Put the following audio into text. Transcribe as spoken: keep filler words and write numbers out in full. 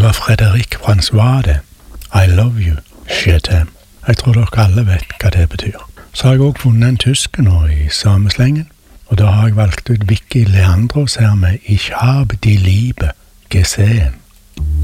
var Frederic Francois det. I love you, je t'aime. Jeg tror dere alle vet hva det betyr. Så har jeg også funnet en tysker nå i samme slengen, og da har jeg valgt ut Vicky Leandros her med Ich habe die Liebe gesehen.